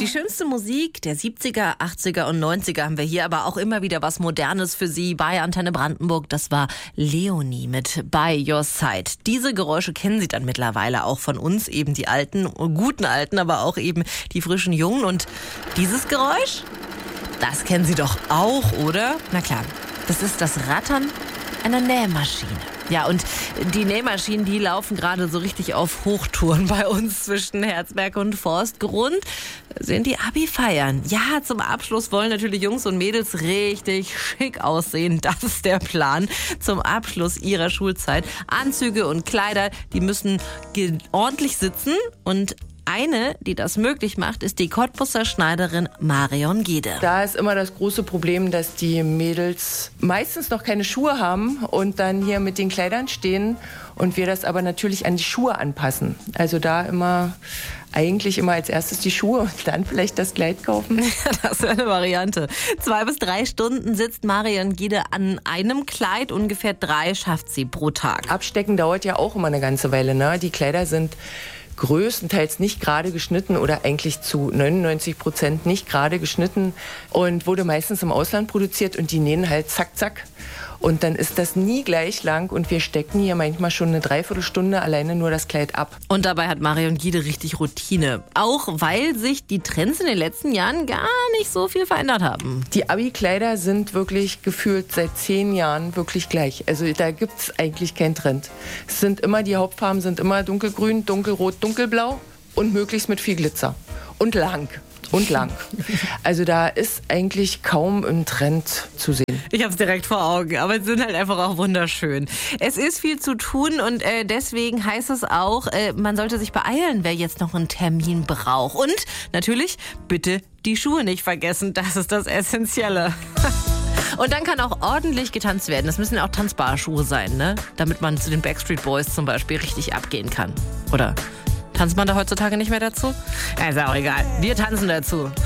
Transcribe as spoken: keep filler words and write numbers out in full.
Die schönste Musik der siebziger, achtziger und neunziger haben wir hier, aber auch immer wieder was Modernes für Sie bei Antenne Brandenburg. Das war Leonie mit By Your Side. Diese Geräusche kennen Sie dann mittlerweile auch von uns, eben die alten, guten alten, aber auch eben die frischen Jungen. Und dieses Geräusch, das kennen Sie doch auch, oder? Na klar, das ist das Rattern einer Nähmaschine. Ja, und die Nähmaschinen, die laufen gerade so richtig auf Hochtouren bei uns zwischen Herzberg und Forstgrund. Sind die Abi feiern. Ja, zum Abschluss wollen natürlich Jungs und Mädels richtig schick aussehen. Das ist der Plan zum Abschluss ihrer Schulzeit. Anzüge und Kleider, die müssen ordentlich sitzen. Und eine, die das möglich macht, ist die Cottbusser Schneiderin Marion Giede. Da ist immer das große Problem, dass die Mädels meistens noch keine Schuhe haben und dann hier mit den Kleidern stehen und wir das aber natürlich an die Schuhe anpassen. Also da immer eigentlich immer als erstes die Schuhe und dann vielleicht das Kleid kaufen. Das wäre eine Variante. Zwei bis drei Stunden sitzt Marion Giede an einem Kleid. Ungefähr drei schafft sie pro Tag. Abstecken dauert ja auch immer eine ganze Weile, ne? Die Kleider sind größtenteils nicht gerade geschnitten oder eigentlich zu neunundneunzig Prozent nicht gerade geschnitten und wurde meistens im Ausland produziert und die nähen halt zack, zack. Und dann ist das nie gleich lang und wir stecken hier manchmal schon eine Dreiviertelstunde alleine nur das Kleid ab. Und dabei hat Marion Giede richtig Routine. Auch weil sich die Trends in den letzten Jahren gar nicht so viel verändert haben. Die Abi-Kleider sind wirklich gefühlt seit zehn Jahren wirklich gleich. Also da gibt es eigentlich keinen Trend. Es sind immer, die Hauptfarben sind immer dunkelgrün, dunkelrot, dunkelblau und möglichst mit viel Glitzer. Und lang. Und lang. Also da ist eigentlich kaum ein Trend zu sehen. Ich habe es direkt vor Augen, aber sie sind halt einfach auch wunderschön. Es ist viel zu tun und äh, deswegen heißt es auch, äh, man sollte sich beeilen, wer jetzt noch einen Termin braucht. Und natürlich bitte die Schuhe nicht vergessen, das ist das Essentielle. Und dann kann auch ordentlich getanzt werden. Das müssen ja auch tanzbare Schuhe sein, ne? Damit man zu den Backstreet Boys zum Beispiel richtig abgehen kann. Oder tanzt man da heutzutage nicht mehr dazu? Ja, ist auch egal. Wir tanzen dazu.